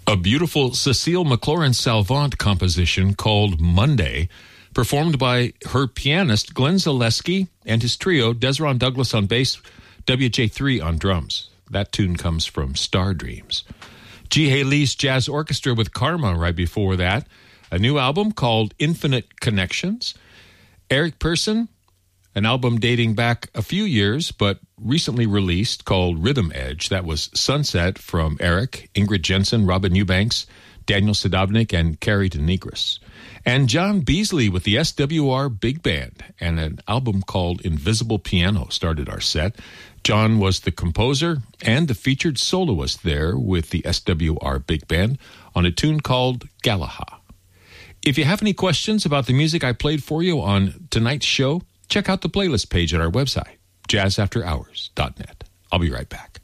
A beautiful Cecile McLaurin-Salvant composition called Monday, performed by her pianist Glenn Zaleski and his trio, Desron Douglas on bass, WJ3 on drums. That tune comes from Star Dreams. G. Haley's Jazz Orchestra with Karma right before that. A new album called Infinite Connections. Eric Persson, an album dating back a few years, but recently released, called Rhythm Edge. That was Sunset from Eric, Ingrid Jensen, Robin Eubanks, Daniel Sadovnik, and Carrie DeNigris. And John Beasley with the SWR Big Band and an album called Invisible Piano started our set. John was the composer and the featured soloist there with the SWR Big Band on a tune called Galahad. If you have any questions about the music I played for you on tonight's show, check out the playlist page at our website, jazzafterhours.net. I'll be right back.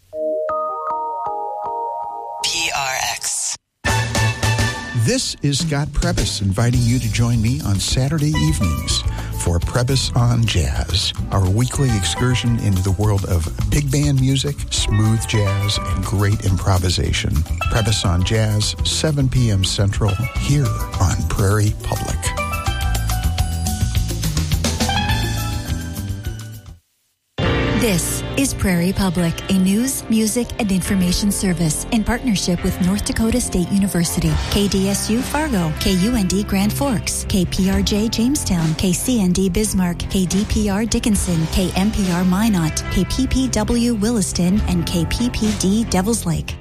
PRX. This is Scott Prebys inviting you to join me on Saturday evenings for Prebys on Jazz, our weekly excursion into the world of big band music, smooth jazz, and great improvisation. Prebys on Jazz, 7 p.m. Central, here on Prairie Public. This is Prairie Public, a news, music, and information service in partnership with North Dakota State University, KDSU Fargo, KUND Grand Forks, KPRJ Jamestown, KCND Bismarck, KDPR Dickinson, KMPR Minot, KPPW Williston, and KPPD Devils Lake.